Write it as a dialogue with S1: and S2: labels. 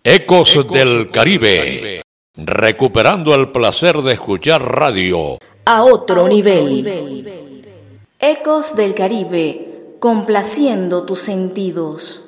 S1: Ecos del Caribe, recuperando el placer de escuchar radio
S2: a otro nivel. Ecos del Caribe, complaciendo tus sentidos.